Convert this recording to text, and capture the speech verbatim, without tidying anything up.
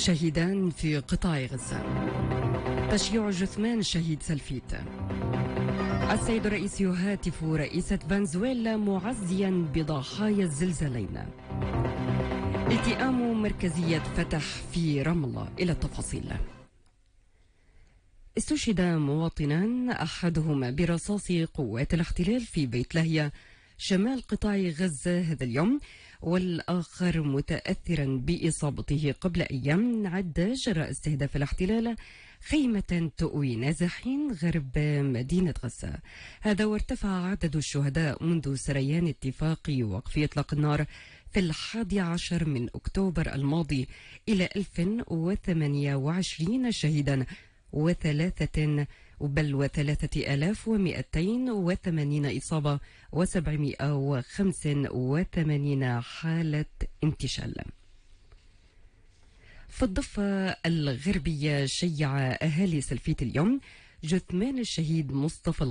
شهيدان في قطاع غزة. تشييع جثمان الشهيد سلفيت. السيد الرئيس يهاتف رئيسة فنزويلا معزيا بضحايا الزلزالين. التئام مركزية فتح في رملة. إلى التفاصيل. استشهد مواطنان أحدهما برصاص قوات الاحتلال في بيت لاهيا شمال قطاع غزة هذا اليوم، والآخر متأثرا بإصابته قبل أيام عدة جراء استهداف الاحتلال خيمة تؤوي نازحين غرب مدينة غزة. هذا وارتفع عدد الشهداء منذ سريان اتفاق وقف إطلاق النار في الحادي عشر من أكتوبر الماضي إلى ألف وثمانية وعشرين شهيدا وثلاثة بل وثلاثة آلاف ومئتين وثمانين إصابة وسبعمائة وخمسة وثمانين حالة انتشال. في الضفة الغربية شيع أهالي سلفيت اليوم جثمان الشهيد مصطفى